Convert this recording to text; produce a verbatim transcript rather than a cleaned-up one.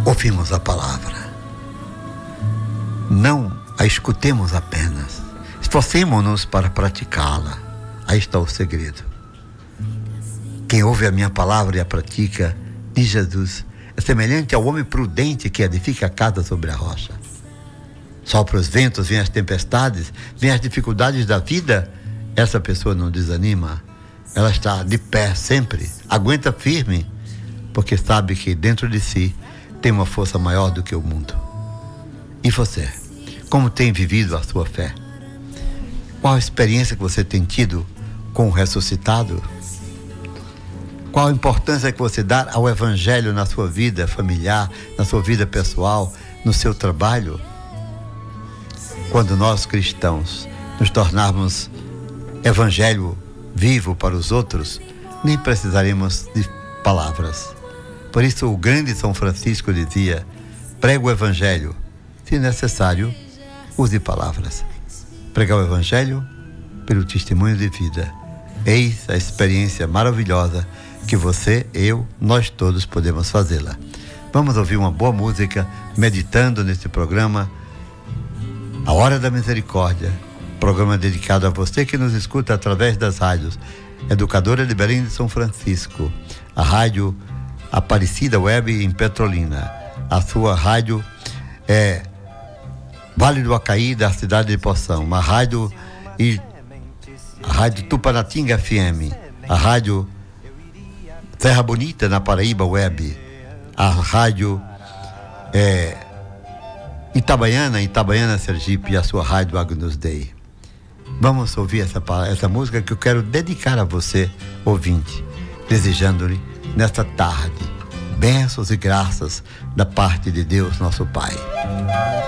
ouvimos a palavra. Não a escutemos apenas. Esforcemo-nos para praticá-la. Aí está o segredo. Quem ouve a minha palavra e a pratica, diz Jesus, é semelhante ao homem prudente que edifica a casa sobre a rocha. Sopra os ventos, vêm as tempestades, vêm as dificuldades da vida. Essa pessoa não desanima. Ela está de pé sempre, aguenta firme, porque sabe que dentro de si tem uma força maior do que o mundo. E você? Como tem vivido a sua fé? Qual a experiência que você tem tido com o ressuscitado? Qual a importância que você dá ao Evangelho na sua vida familiar, na sua vida pessoal, no seu trabalho? Quando nós cristãos nos tornarmos Evangelho vivo para os outros, nem precisaremos de palavras. Por isso o grande São Francisco dizia: prega o Evangelho, se necessário, use palavras. Pregar o Evangelho pelo testemunho de vida. Eis a experiência maravilhosa que você, eu, nós todos podemos fazê-la. Vamos ouvir uma boa música, meditando nesse programa, A Hora da Misericórdia, programa dedicado a você que nos escuta através das rádios Educadora de Belém de São Francisco, a Rádio Aparecida Web em Petrolina, a sua rádio é Vale do Acaí, da cidade de Poção, a rádio, e, a rádio Tupanatinga F M, a rádio Terra Bonita, na Paraíba Web, a rádio é, Itabaiana, Itabaiana, Sergipe, e a sua rádio Agnus Dei. Vamos ouvir essa, essa música que eu quero dedicar a você, ouvinte, desejando-lhe nesta tarde bênçãos e graças da parte de Deus, nosso Pai.